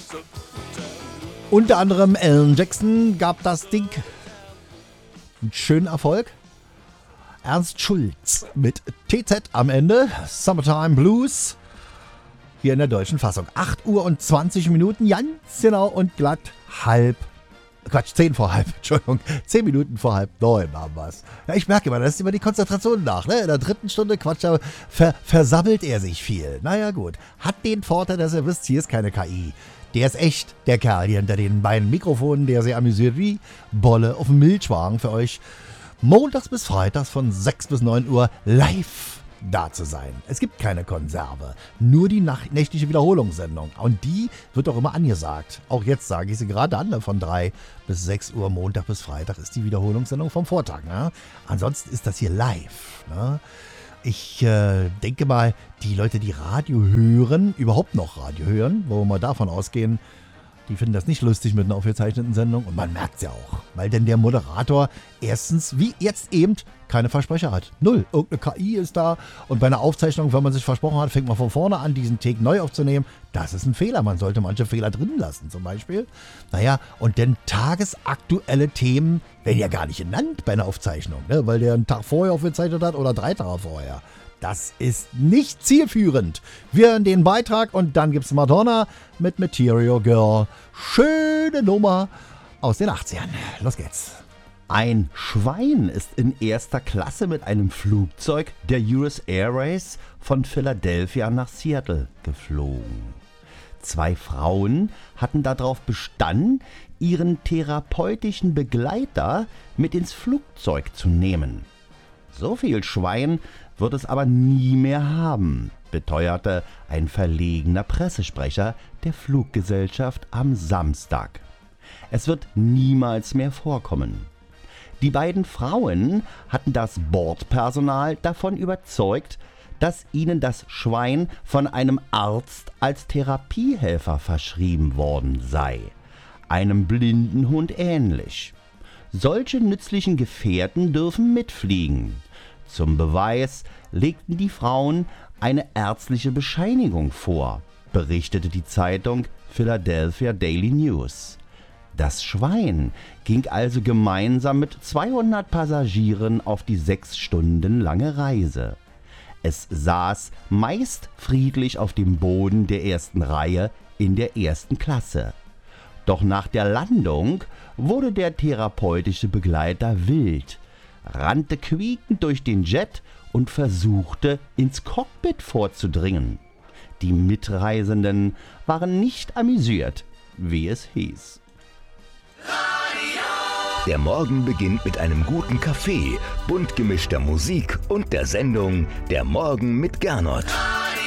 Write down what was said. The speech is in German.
Unter anderem Alan Jackson gab das Ding einen schönen Erfolg. Ernst Schulz mit TZ am Ende. Summertime Blues. Hier in der deutschen Fassung. 8 Uhr und 20 Minuten, ganz genau und glatt 10 vor halb, Entschuldigung, 10 Minuten vor halb 9 haben wir es. Ja, ich merke immer, das ist immer die Konzentration nach, ne? In der dritten Stunde Quatsch, da versammelt er sich viel. Naja gut, hat den Vorteil, dass ihr wisst, hier ist keine KI. Der ist echt, der Kerl hier hinter den beiden Mikrofonen, der sehr amüsiert wie Bolle auf dem Milchwagen für euch montags bis freitags von 6 bis 9 Uhr live da zu sein. Es gibt keine Konserve, nur die nächtliche Wiederholungssendung. Und die wird auch immer angesagt. Auch jetzt sage ich sie gerade an, von 3 bis 6 Uhr Montag bis Freitag ist die Wiederholungssendung vom Vortag. Ne? Ansonsten ist das hier live. Ne? Ich denke mal, die Leute, die Radio hören, überhaupt noch Radio hören, wo wir mal davon ausgehen, die finden das nicht lustig mit einer aufgezeichneten Sendung. Und man merkt es ja auch, weil denn der Moderator erstens, wie jetzt eben, keine Versprecher hat. Null. Irgendeine KI ist da. Und bei einer Aufzeichnung, wenn man sich versprochen hat, fängt man von vorne an, diesen Take neu aufzunehmen. Das ist ein Fehler. Man sollte manche Fehler drin lassen, zum Beispiel. Naja, und denn tagesaktuelle Themen werden ja gar nicht genannt bei einer Aufzeichnung, ne? Weil der einen Tag vorher aufgezeichnet hat oder 3 Tage vorher. Das ist nicht zielführend. Wir hören den Beitrag und dann gibt's Madonna mit Material Girl. Schöne Nummer aus den 80ern. Los geht's. Ein Schwein ist in erster Klasse mit einem Flugzeug der US Airways von Philadelphia nach Seattle geflogen. 2 Frauen hatten darauf bestanden, ihren therapeutischen Begleiter mit ins Flugzeug zu nehmen. So viel Schwein wird es aber nie mehr haben, beteuerte ein verlegener Pressesprecher der Fluggesellschaft am Samstag. Es wird niemals mehr vorkommen. Die beiden Frauen hatten das Bordpersonal davon überzeugt, dass ihnen das Schwein von einem Arzt als Therapiehelfer verschrieben worden sei, einem blinden Hund ähnlich. Solche nützlichen Gefährten dürfen mitfliegen. Zum Beweis legten die Frauen eine ärztliche Bescheinigung vor, berichtete die Zeitung Philadelphia Daily News. Das Schwein ging also gemeinsam mit 200 Passagieren auf die 6 Stunden lange Reise. Es saß meist friedlich auf dem Boden der ersten Reihe in der ersten Klasse. Doch nach der Landung wurde der therapeutische Begleiter wild, rannte quiekend durch den Jet und versuchte, ins Cockpit vorzudringen. Die Mitreisenden waren nicht amüsiert, wie es hieß. Der Morgen beginnt mit einem guten Kaffee, bunt gemischter Musik und der Sendung Der Morgen mit Gernot.